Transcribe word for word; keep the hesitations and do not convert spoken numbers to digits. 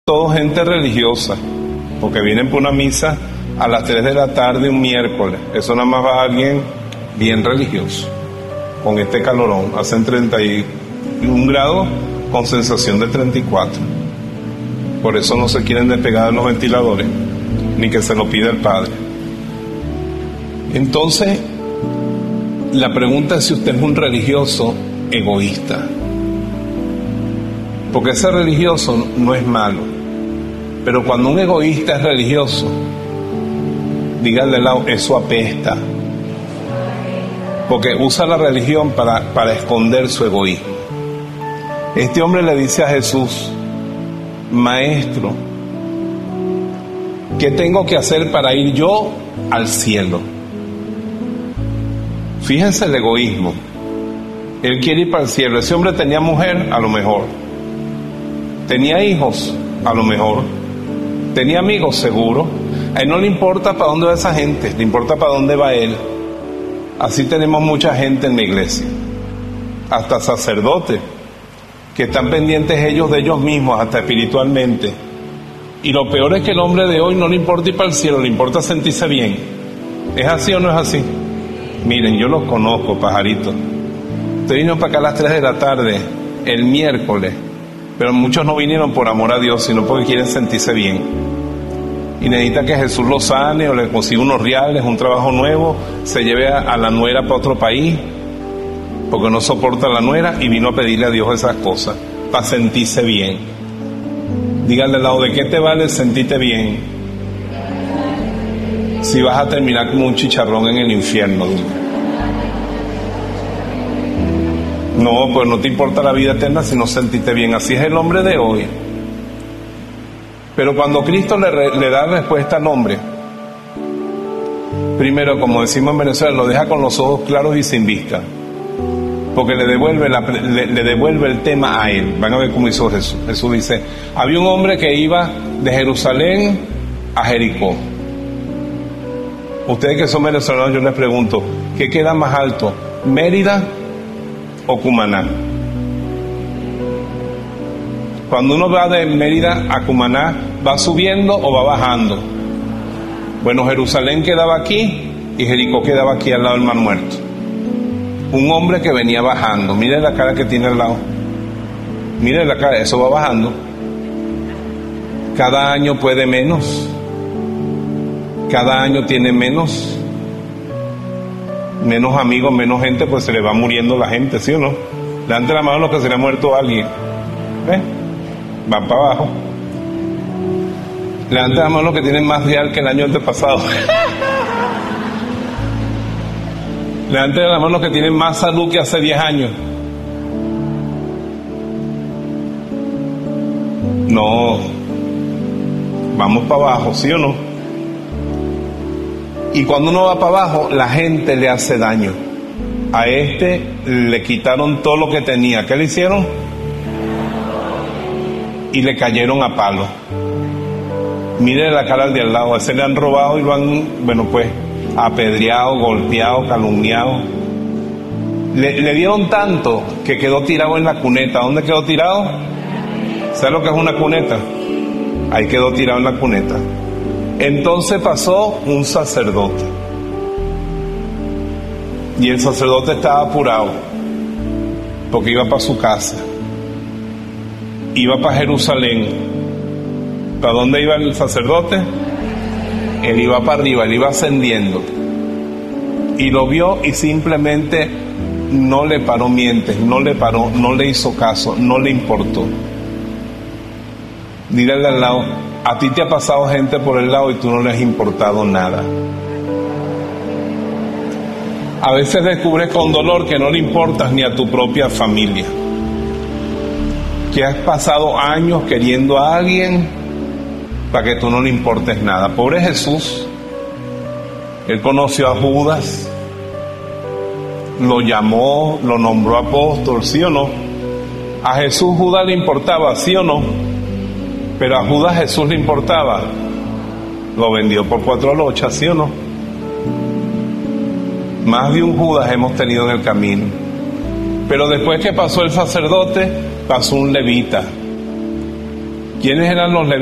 Todo gente religiosa, porque vienen por una misa a las tres de la tarde un miércoles. Eso nada más va a alguien bien religioso. Con este calorón, hacen treinta y un grados con sensación de treinta y cuatro. Por eso no se quieren despegar de los ventiladores, ni que se lo pida el Padre. Entonces, la pregunta es si usted es un religioso egoísta. Porque ser religioso no es malo. Pero cuando un egoísta es religioso, díganle al lado, eso apesta. Porque usa la religión para, para esconder su egoísmo. Este hombre le dice a Jesús, Maestro, ¿qué tengo que hacer para ir yo al cielo? Fíjense el egoísmo. Él quiere ir para el cielo. Ese hombre tenía mujer, a lo mejor. Tenía hijos, a lo mejor. Tenía amigos, seguro. A él no le importa para dónde va esa gente, le importa para dónde va él. Así tenemos mucha gente en la iglesia, hasta sacerdotes, que están pendientes ellos de ellos mismos, hasta espiritualmente. Y lo peor es que el hombre de hoy no le importa ir para el cielo, le importa sentirse bien. ¿Es así o no es así? Miren, yo los conozco, pajaritos. Usted vino para acá a las tres de la tarde, el miércoles, pero muchos no vinieron por amor a Dios, sino porque quieren sentirse bien. Y necesita que Jesús lo sane, o le consiga unos reales, un trabajo nuevo, se lleve a, a la nuera para otro país, porque no soporta a la nuera, y vino a pedirle a Dios esas cosas, para sentirse bien. Dígale al lado, ¿de qué te vale sentirte bien si vas a terminar como un chicharrón en el infierno? No, pues no te importa la vida eterna si no sentiste bien. Así es el hombre de hoy. Pero cuando Cristo le, re, le da respuesta al hombre, primero, como decimos en Venezuela, lo deja con los ojos claros y sin vista, porque le devuelve, la, le, le devuelve el tema a él. Van a ver cómo hizo Jesús. Jesús dice, había un hombre que iba de Jerusalén a Jericó. Ustedes que son venezolanos, yo les pregunto, ¿qué queda más alto, Mérida o Cumaná? Cuando uno va de Mérida a Cumaná, ¿va subiendo o va bajando? Bueno, Jerusalén quedaba aquí y Jericó quedaba aquí al lado del Mar Muerto. Un hombre que venía bajando, mire la cara que tiene al lado, mire la cara, eso va bajando. Cada año puede menos, cada año tiene menos, menos amigos, menos gente, pues se le va muriendo la gente, ¿sí o no? Levante la mano los que se le ha muerto a alguien. ¿Ves? Van para abajo. Levante la mano los que tienen más real que el año antepasado. Levante la mano los que tienen más salud que hace diez años. No, vamos para abajo, ¿sí o no? Y cuando uno va para abajo, la gente le hace daño. A este le quitaron todo lo que tenía. ¿Qué le hicieron? Y le cayeron a palo. Mire la cara al de al lado, a ese le han robado y lo han, bueno pues, apedreado, golpeado, calumniado. Le, le dieron tanto que quedó tirado en la cuneta. ¿Dónde quedó tirado? ¿Sabe lo que es una cuneta? Ahí quedó tirado en la cuneta. Entonces pasó un sacerdote. Y el sacerdote estaba apurado, porque iba para su casa. Iba para Jerusalén. ¿Para dónde iba el sacerdote? Él iba para arriba, él iba ascendiendo. Y lo vio y simplemente no le paró mientes, no le paró, no le hizo caso, no le importó. Dígale al lado, a ti te ha pasado gente por el lado y tú no le has importado nada. A veces descubres con dolor que no le importas ni a tu propia familia, que has pasado años queriendo a alguien para que tú no le importes nada. Pobre Jesús, él conoció a Judas, lo llamó, lo nombró apóstol, ¿sí o no? A Jesús Judas le importaba, ¿sí o no? Pero a Judas Jesús le importaba, lo vendió por cuatro lochas, ¿sí o no? Más de un Judas hemos tenido en el camino. Pero después que pasó el sacerdote, pasó un levita. ¿Quiénes eran los levitas?